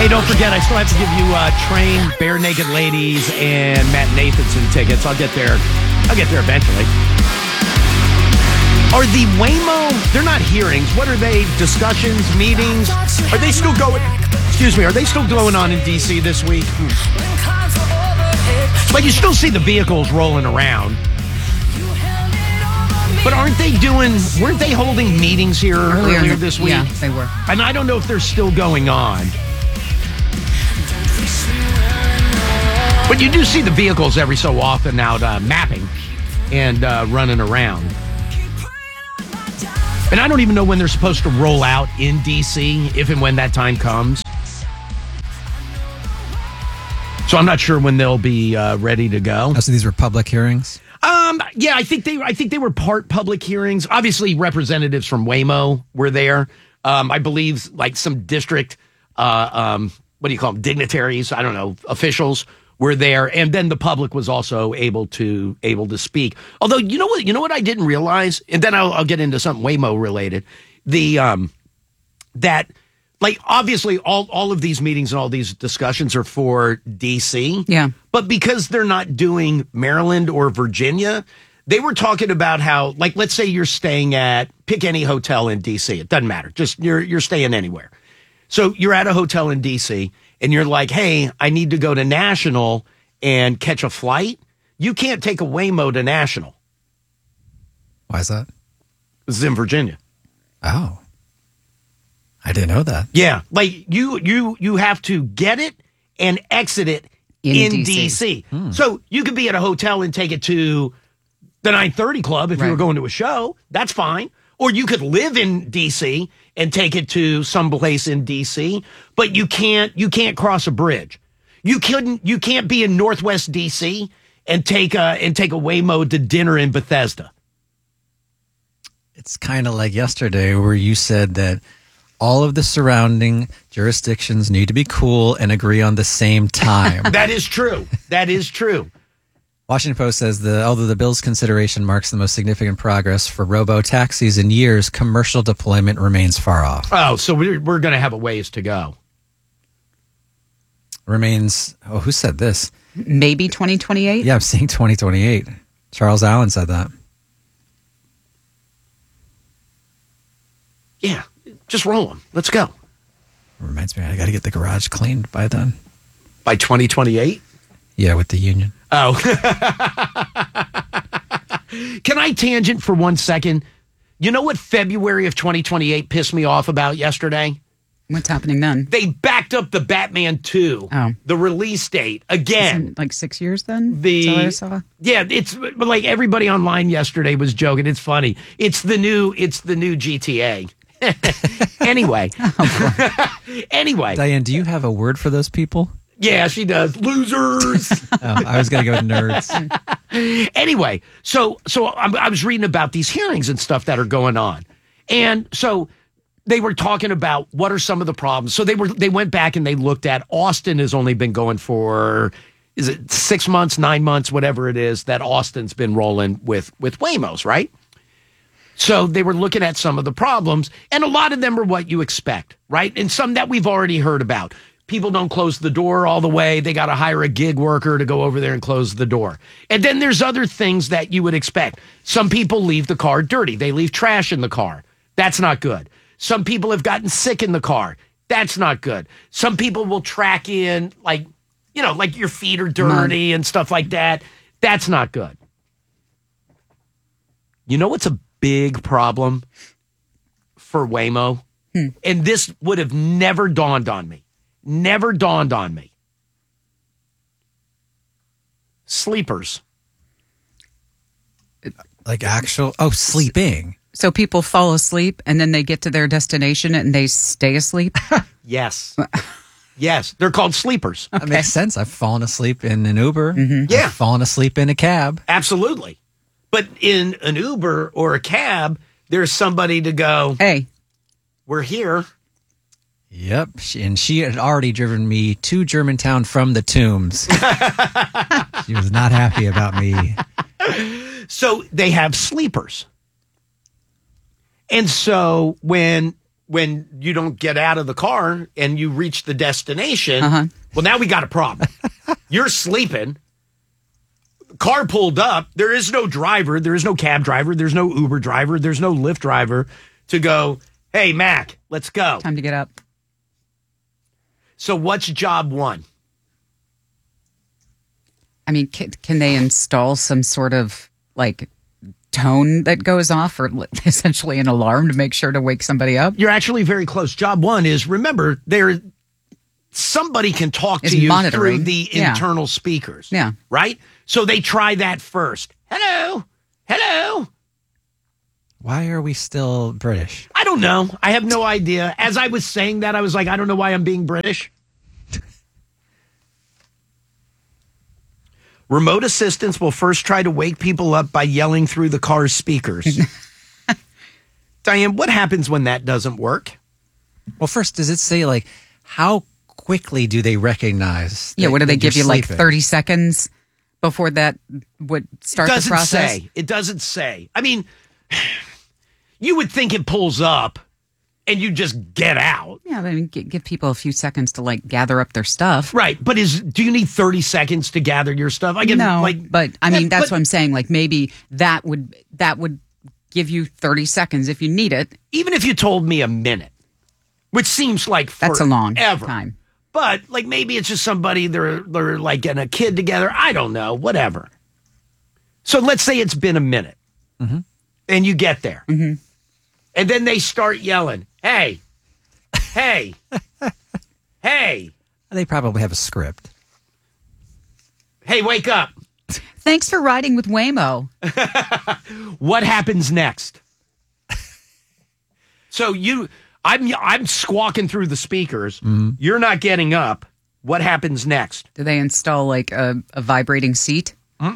Hey, don't forget, I still have to give you Train, Bare Naked Ladies, and Matt Nathanson tickets. I'll get there eventually. Are the Waymo, they're not hearings. What are they? Discussions, meetings? Are they still going, are they still going on in D.C. this week? But you still see the vehicles rolling around. But weren't they holding meetings here earlier this week? Yeah, they were. And I don't know if they're still going on. But you do see the vehicles every so often out mapping and running around. And I don't even know when they're supposed to roll out in D.C., if and when that time comes. So I'm not sure when they'll be ready to go. Oh, so these were public hearings? Yeah, I think they were part public hearings. Obviously, representatives from Waymo were there. I believe like some district, what do you call them, dignitaries? I don't know, officials were there, and then the public was also able to speak. Although you know what I didn't realize, and then I'll get into something Waymo related. That like obviously all of these meetings and all these discussions are for DC. Yeah. But because they're not doing Maryland or Virginia, they were talking about how, like, let's say you're staying at pick any hotel in DC. It doesn't matter. Just you're staying anywhere. So you're at a hotel in DC and you're like, hey, I need to go to National and catch a flight. You can't take a Waymo to National. Why is that? This is in Virginia. Oh. I didn't know that. Yeah. Like you have to get it and exit it in DC. So you could be at a hotel and take it to the 930 Club if you were going to a show. That's fine. Or you could live in DC and take it to some place in DC, but you can't cross a bridge. You can't be in Northwest DC and take a Waymo to dinner in Bethesda. It's kind of like yesterday where you said that all of the surrounding jurisdictions need to be cool and agree on the same time. That is true. That is true. Washington Post says although the bill's consideration marks the most significant progress for robo-taxis in years, commercial deployment remains far off. Oh, so we're going to have a ways to go. Who said this? Maybe 2028? Yeah, I'm seeing 2028. Charles Allen said that. Yeah, just roll them. Let's go. Reminds me, I got to get the garage cleaned by then. By 2028? Yeah, with the union. Oh. Can I tangent for 1 second? You know what February of 2028 pissed me off about yesterday? What's happening then? They backed up the Batman 2, the release date, again. Isn't it like 6 years then? Is that what I saw? Yeah, it's like everybody online yesterday was joking. It's funny. It's the new GTA. Anyway. Anyway. Diane, do you have a word for those people? Yeah, she does. Losers. I was going to go with nerds. Anyway, so I was reading about these hearings and stuff that are going on. And so they were talking about what are some of the problems. So they went back and they looked at Austin has only been going for, is it 6 months, 9 months, whatever it is that Austin's been rolling with Waymos, right? So they were looking at some of the problems, and a lot of them are what you expect, right? And some that we've already heard about. People don't close the door all the way. They got to hire a gig worker to go over there and close the door. And then there's other things that you would expect. Some people leave the car dirty. They leave trash in the car. That's not good. Some people have gotten sick in the car. That's not good. Some people will track in, like your feet are dirty and stuff like that. That's not good. You know what's a big problem for Waymo? And this would have never dawned on me. Never dawned on me. Sleepers. Like sleeping. So people fall asleep and then they get to their destination and they stay asleep? Yes. Yes, they're called sleepers. That makes sense. I've fallen asleep in an Uber. Mm-hmm. Yeah. I've fallen asleep in a cab. Absolutely. But in an Uber or a cab, there's somebody to go, hey, we're here. Yep. And she had already driven me to Germantown from the Tombs. She was not happy about me. So they have sleepers. And so when when you don't get out of the car and you reach the destination. Well, now we got a problem. You're sleeping. Car pulled up. There is no driver. There is no cab driver. There's no Uber driver. There's no Lyft driver to go, hey, Mac, let's go. Time to get up. So what's job one? I mean, can they install some sort of like tone that goes off, or essentially an alarm to make sure to wake somebody up? You're actually very close. Job one is, remember, somebody can talk It's to you monitoring. through the Yeah. internal speakers. Yeah. Right? So they try that first. Hello. Hello. Why are we still British? I don't know. I have no idea. As I was saying that, I was like, I don't know why I'm being British. Remote assistants will first try to wake people up by yelling through the car's speakers. Diane, what happens when that doesn't work? Well, first, does it say, like, how quickly do they recognize? Yeah, what do they that give you're you, like sleeping? 30 seconds before that would start the process? It doesn't say. I mean, you would think it pulls up and you just get out. Yeah, I mean, give people a few seconds to like gather up their stuff. Right. But do you need 30 seconds to gather your stuff? I get No, like, but I mean, that's but- what I'm saying. Like maybe that would give you 30 seconds if you need it. even if you told me a minute, which seems like That's a long forever. time. But like maybe it's just somebody they're like getting a kid together. I don't know, whatever. So let's say it's been a minute, and you get there, and then they start yelling, "Hey, hey, hey, They probably have a script. hey, wake up!" Thanks for riding with Waymo. What happens next? So I'm squawking through the speakers. You're not getting up. What happens next? Do they install like a vibrating seat?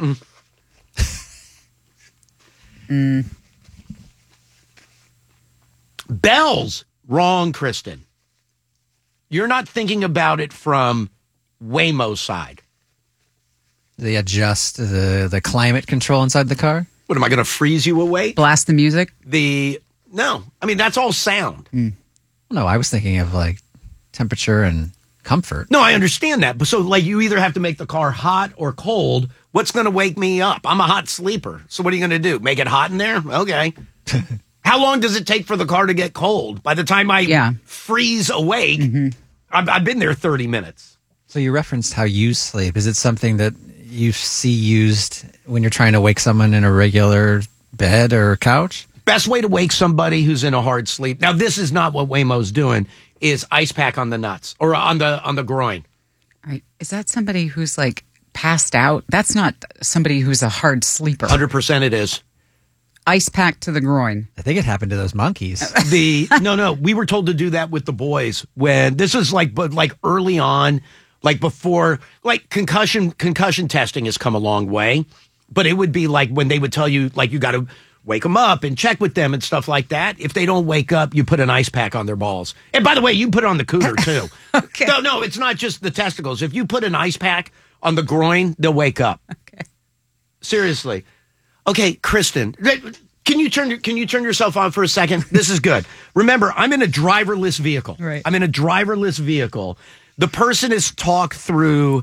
Bells. Wrong, Kristen. You're not thinking about it from Waymo's side. They adjust the climate control inside the car. What, am I going to freeze you awake? Blast the music? No. I mean, that's all sound. No, I was thinking of like temperature and comfort. No, I understand that. But so, like, you either have to make the car hot or cold. What's going to wake me up? I'm a hot sleeper. So what are you going to do? Make it hot in there? Okay. How long does it take for the car to get cold? By the time I freeze awake, I've been there 30 minutes. So you referenced how you sleep. Is it something that you see used when you're trying to wake someone in a regular bed or couch? Best way to wake somebody who's in a hard sleep. Now, this is not what Waymo's doing, is ice pack on the nuts or on the groin. Right. Is that somebody who's like passed out? That's not somebody who's a hard sleeper. 100% it is. Ice pack to the groin. I think it happened to those monkeys. No, we were told to do that with the boys when this is like early on, like before, like concussion testing has come a long way, but it would be like when they would tell you, like, you got to wake them up and check with them and stuff like that. If they don't wake up, you put an ice pack on their balls. And by the way, you put it on the cooter too. Okay. No, it's not just the testicles. If you put an ice pack on the groin, they'll wake up. Okay. Seriously. Okay, Kristen, can you turn yourself on for a second? This is good. Remember, I'm in a driverless vehicle. Right. I'm in a driverless vehicle. The person has talked through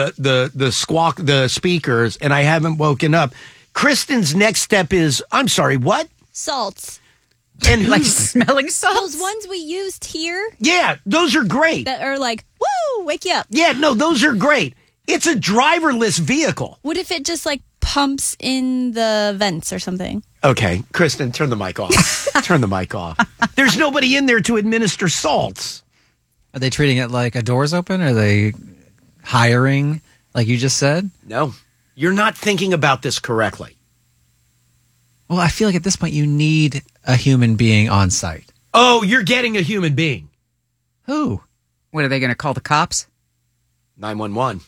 the speakers, and I haven't woken up. Kristen's next step is, I'm sorry, what? Salts. And Like who's, smelling salts? Those ones we used here yeah, those are great. that are like, woo, wake you up. Yeah, no, those are great. It's a driverless vehicle. What if it just like pumps in the vents or something? Okay, Kristen, turn the mic off. Turn the mic off. There's nobody in there to administer salts. Are they treating it like a door's open? Are they hiring, like you just said? No, you're not thinking about this correctly. Well, I feel like at this point you need a human being on site. Oh, you're getting a human being. Who? What are they going to call the cops? 911.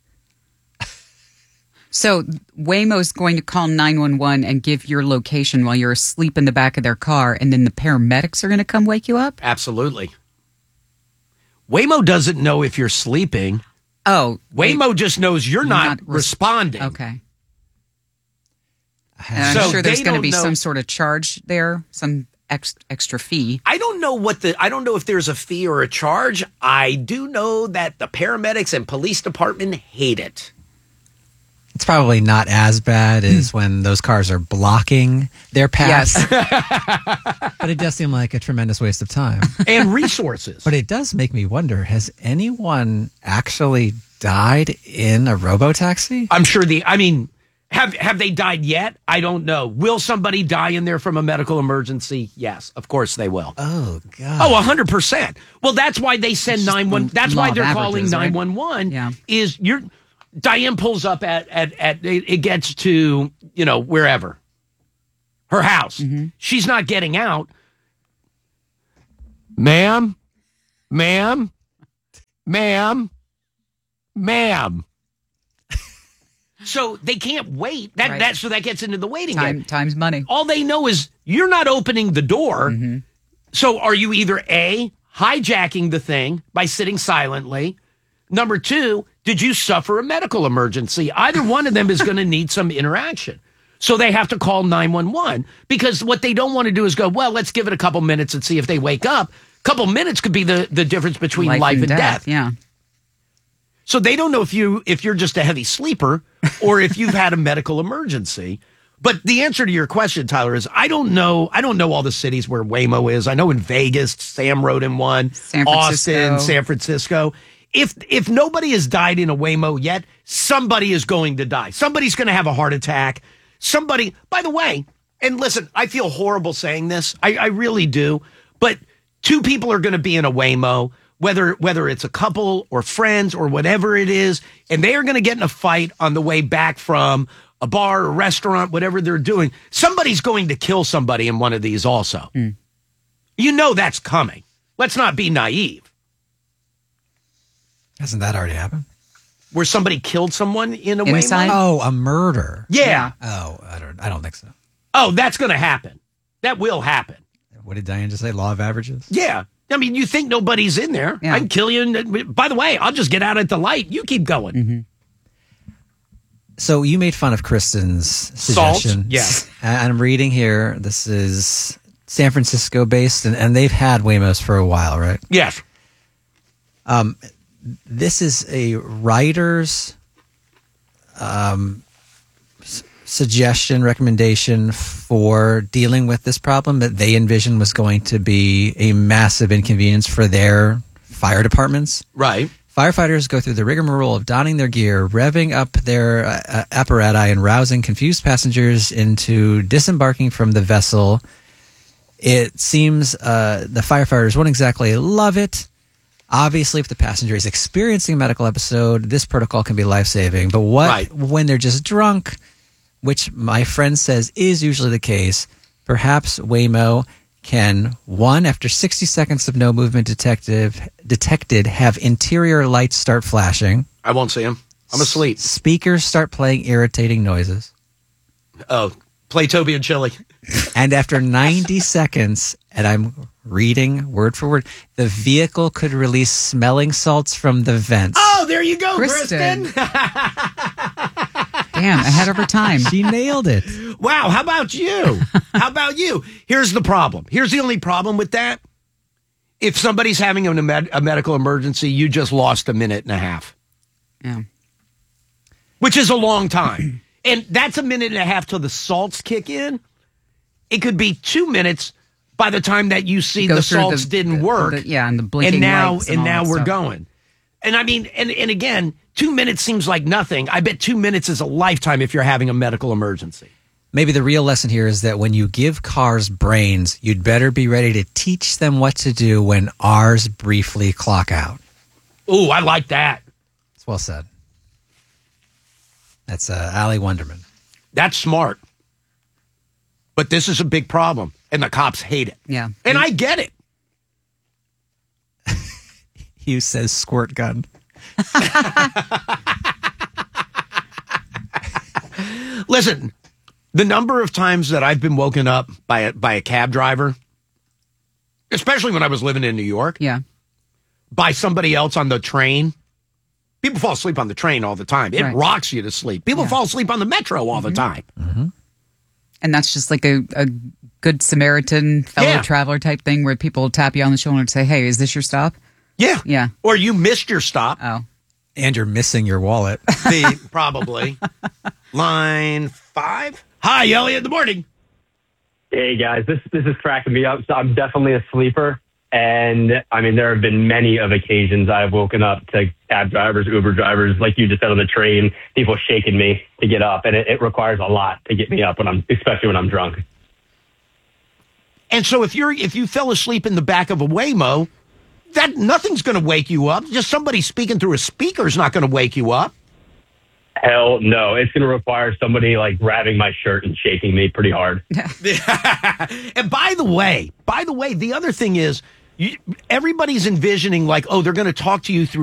So Waymo's going to call 911 and give your location while you're asleep in the back of their car, and then the paramedics are going to come wake you up? Absolutely. Waymo doesn't know if you're sleeping. Oh. Waymo just knows you're not responding. Okay. And So I'm sure there's they going to don't be know- some sort of charge there, some extra fee. I don't know if there's a fee or a charge. I do know that the paramedics and police department hate it. It's probably not as bad as when those cars are blocking their paths. Yes. But it does seem like a tremendous waste of time. And resources. But it does make me wonder, has anyone actually died in a robotaxi? I'm sure have they died yet? I don't know. Will somebody die in there from a medical emergency? Yes, of course they will. Oh, God. Oh, 100%. Well, that's why they send 911. That's why they're calling 911. Yeah. Diane pulls up at it gets to, wherever. Her house. Mm-hmm. She's not getting out. Ma'am. So they can't wait. So that gets into the waiting game. Time's money. All they know is you're not opening the door. Mm-hmm. So are you either A, hijacking the thing by sitting silently? Number two, did you suffer a medical emergency? Either one of them is going to need some interaction. So they have to call 911 because what they don't want to do is go, well, let's give it a couple minutes and see if they wake up. A couple minutes could be the difference between life and death. Yeah. So they don't know if you're just a heavy sleeper or if you've had a medical emergency. But the answer to your question, Tyler, is I don't know all the cities where Waymo is. I know in Vegas, Sam rode in one, Austin, San Francisco. If nobody has died in a Waymo yet, somebody is going to die. Somebody's going to have a heart attack. Somebody, by the way, and listen, I feel horrible saying this. I really do. But two people are going to be in a Waymo, whether it's a couple or friends or whatever it is, and they are going to get in a fight on the way back from a bar or restaurant, whatever they're doing. Somebody's going to kill somebody in one of these also. Mm. You know that's coming. Let's not be naive. Hasn't that already happened? Where somebody killed someone in a Waymo? Oh, a murder. Yeah. Oh, I don't think so. Oh, that's going to happen. That will happen. What did Diane just say? Law of averages? Yeah. I mean, you think nobody's in there. Yeah. I can kill you. By the way, I'll just get out at the light. You keep going. Mm-hmm. So you made fun of Kristen's suggestion. Yes. And I'm reading here. This is San Francisco based, and they've had Waymos for a while, right? Yes. This is a writer's suggestion, recommendation for dealing with this problem that they envision was going to be a massive inconvenience for their fire departments. Right. Firefighters go through the rigmarole of donning their gear, revving up their apparatus, and rousing confused passengers into disembarking from the vessel. It seems the firefighters won't exactly love it. Obviously, if the passenger is experiencing a medical episode, this protocol can be life-saving. But when they're just drunk, which my friend says is usually the case, perhaps Waymo can, one, after 60 seconds of no movement detected, have interior lights start flashing. I won't see them. I'm asleep. Speakers start playing irritating noises. Oh, play Toby and Chili. And after 90 seconds, and I'm reading word for word, the vehicle could release smelling salts from the vents. Oh, there you go, Kristen. Damn, ahead of her time. She nailed it. Wow, how about you? Here's the problem. Here's the only problem with that. If somebody's having a medical emergency, you just lost a minute and a half. Yeah. Which is a long time. And that's a minute and a half till the salts kick in. It could be 2 minutes by the time that you see the salts didn't work. And the blinking lights. And now we're going. And I mean, and again, 2 minutes seems like nothing. I bet 2 minutes is a lifetime if you're having a medical emergency. Maybe the real lesson here is that when you give cars brains, you'd better be ready to teach them what to do when ours briefly clock out. Ooh, I like that. It's well said. That's Ali Wonderman. That's smart. But this is a big problem, and the cops hate it. Yeah. And I get it. Hughes says squirt gun. Listen, the number of times that I've been woken up by a cab driver, especially when I was living in New York, yeah, by somebody else on the train. People fall asleep on the train all the time. It rocks you to sleep. People fall asleep on the metro all the time. Mm-hmm. And that's just like a good Samaritan fellow traveler type thing where people tap you on the shoulder and say, hey, is this your stop? Yeah. Yeah. Or you missed your stop. Oh. And you're missing your wallet. Probably. Line 5. Hi, Elliot, in the morning. Hey guys, this is cracking me up. So I'm definitely a sleeper, and I mean there have been many of occasions I've woken up to cab drivers, Uber drivers, like you just said on the train, people shaking me to get up, and it requires a lot to get me up especially when I'm drunk. And so if you fell asleep in the back of a Waymo, that nothing's going to wake you up. Just somebody speaking through a speaker is not going to wake you up. Hell no, it's going to require somebody like grabbing my shirt and shaking me pretty hard. And by the way, the other thing is, everybody's envisioning like, oh, they're going to talk to you through